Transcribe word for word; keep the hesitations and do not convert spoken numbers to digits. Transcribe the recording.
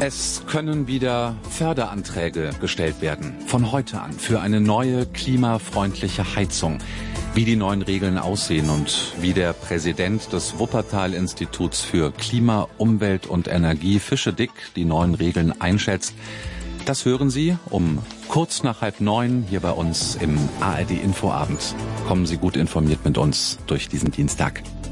Es können wieder Förderanträge gestellt werden, von heute an, für eine neue klimafreundliche Heizung. Wie die neuen Regeln aussehen und wie der Präsident des Wuppertal-Instituts für Klima, Umwelt und Energie, Fischedick, die neuen Regeln einschätzt, das hören Sie um kurz nach halb neun hier bei uns im A R D Infoabend. Kommen Sie gut informiert mit uns durch diesen Dienstag.